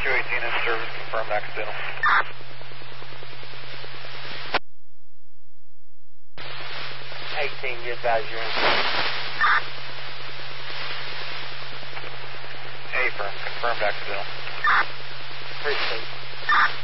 218 in service, confirmed accidental. 18, you advise you're in. A firm, confirmed accidental. Appreciate it.